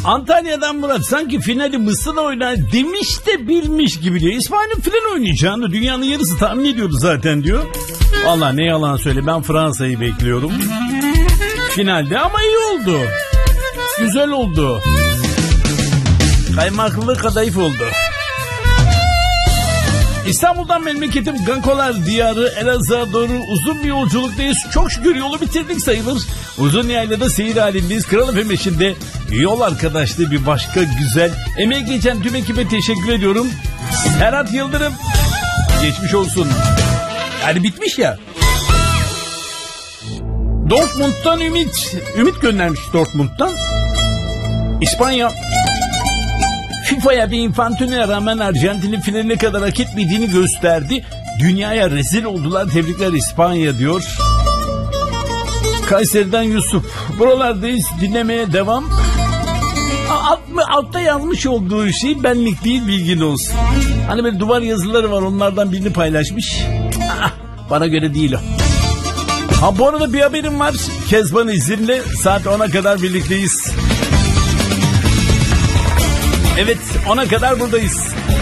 Antalya'dan Murat sanki finali Mısır'la oynar demiş de bilmiş gibi diyor. İspanya'nın final oynayacağını dünyanın yarısı tahmin ediyordu zaten diyor. Vallahi ne yalan söyle, ben Fransa'yı bekliyorum finalde ama iyi oldu. Güzel oldu. Kaymaklı kadayıf oldu. İstanbul'dan memleketim Gankolar diyarı Elazığ'a doğru uzun bir yolculuktayız. Çok şükür yolu bitirdik sayılır. Uzun yaylada seyir halindeyiz. Kral FM eşinde yol arkadaşlığı bir başka güzel. Emeği geçen tüm ekibe teşekkür ediyorum. Serhat Yıldırım, geçmiş olsun. Yani bitmiş ya. Dortmund'dan Ümit göndermiş Dortmund'dan. İspanya FIFA'ya ve Infantino'ya rağmen Arjantin'in finaline kadar hak etmediğini gösterdi. Dünyaya rezil oldular. Tebrikler İspanya diyor. Kayseri'den Yusuf. Buralardayız, dinlemeye devam. Altta yazmış olduğu şey benlik değil, bilgin olsun. Hani böyle duvar yazıları var, onlardan birini paylaşmış. Bana göre değil o. Ha, bu arada bir haberim var. Kezban izinle saat 10'a kadar birlikteyiz. Evet, 10'a kadar buradayız.